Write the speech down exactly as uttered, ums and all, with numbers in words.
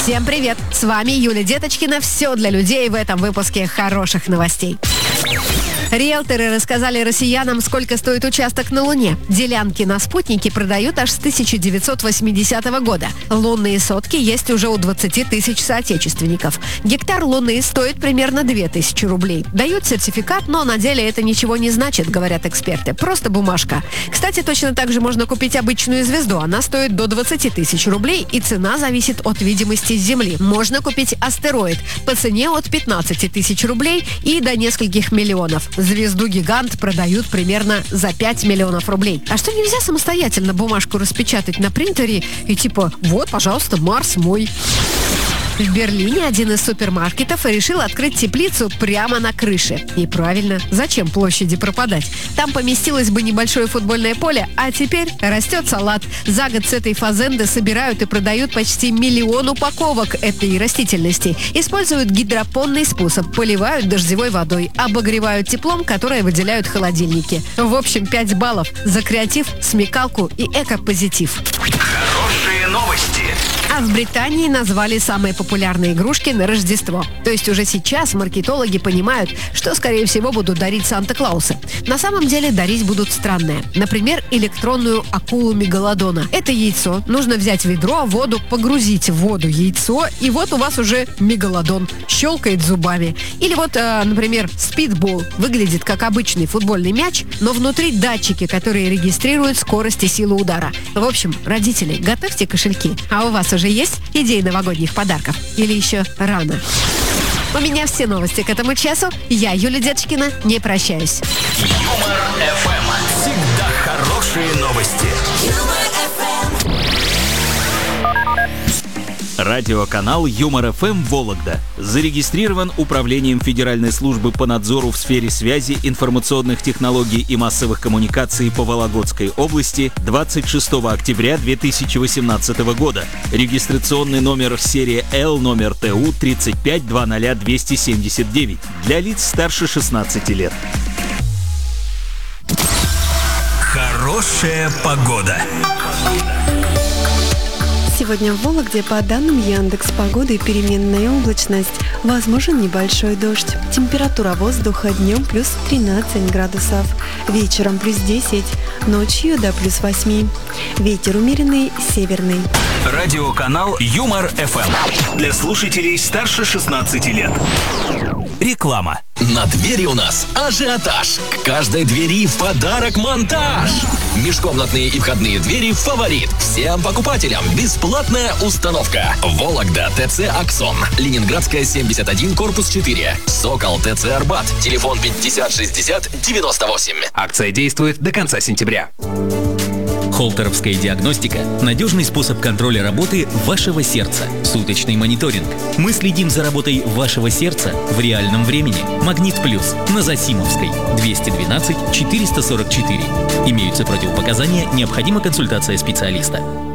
Всем привет! С вами Юлия Деточкина. Все для людей в этом выпуске хороших новостей. Риэлторы рассказали россиянам, сколько стоит участок на Луне. Делянки на спутнике продают аж с тысяча девятьсот восьмидесятого года. Лунные сотки есть уже у двадцати тысяч соотечественников. Гектар Луны стоит примерно две тысячи рублей. Дают сертификат, но на деле это ничего не значит, говорят эксперты. Просто бумажка. Кстати, точно так же можно купить обычную звезду. Она стоит до двадцати тысяч рублей, и цена зависит от видимости с Земли. Можно купить астероид по цене от пятнадцати тысяч рублей и до нескольких миллионов. Звезду-гигант продают примерно за пять миллионов рублей. А что, нельзя самостоятельно бумажку распечатать на принтере и типа «Вот, пожалуйста, Марс мой». В Берлине один из супермаркетов решил открыть теплицу прямо на крыше. И правильно, зачем площади пропадать? Там поместилось бы небольшое футбольное поле, а теперь растет салат. За год с этой фазенды собирают и продают почти миллион упаковок этой растительности. Используют гидропонный способ, поливают дождевой водой, обогревают теплом, которое выделяют холодильники. В общем, пять баллов за креатив, смекалку и эко-позитив. Хорошие новости. А в Британии назвали самые популярные игрушки на Рождество. То есть уже сейчас маркетологи понимают, что, скорее всего, будут дарить Санта-Клаусы. На самом деле дарить будут странное. Например, электронную акулу Мегалодона. Это яйцо. Нужно взять ведро, воду, погрузить в воду яйцо, и вот у вас уже Мегалодон. Щелкает зубами. Или вот, э, например, спидбол. Выглядит как обычный футбольный мяч, но внутри датчики, которые регистрируют скорость и силу удара. В общем, родители, готовьте кошельки. А у вас уже есть идеи новогодних подарков? Или еще рано? У меня все новости к этому часу. Я, Юлия Деточкина, не прощаюсь. Юмор эф эм. Всегда хорошие новости. Радиоканал Юмор эф эм Вологда зарегистрирован Управлением Федеральной службы по надзору в сфере связи, информационных технологий и массовых коммуникаций по Вологодской области двадцать шестого октября две тысячи восемнадцатого года. Регистрационный номер серия Л номер Т У тридцать пять двадцать двести семьдесят девять для лиц старше шестнадцати лет. Хорошая погода. Сегодня в Вологде по данным Яндекс.Погоды переменная облачность. Возможен небольшой дождь. Температура воздуха днем плюс тринадцать градусов. Вечером плюс десять. Ночью до плюс восемь. Ветер умеренный, северный. Радиоканал Юмор эф эм. Для слушателей старше шестнадцати лет. Реклама. На двери у нас ажиотаж. К каждой двери в подарок монтаж. Межкомнатные и входные двери «Фаворит». Всем покупателям бесплатная установка. Вологда, ТЦ «Аксон». Ленинградская, семьдесят один, корпус четыре. Сокол, ТЦ «Арбат». Телефон пятьдесят шестьдесят девяносто восемь. Акция действует до конца сентября. Холтеровская диагностика – надежный способ контроля работы вашего сердца. Суточный мониторинг. Мы следим за работой вашего сердца в реальном времени. Магнит Плюс на Засимовской. двести двенадцать четыреста сорок четыре. Имеются противопоказания, необходима консультация специалиста.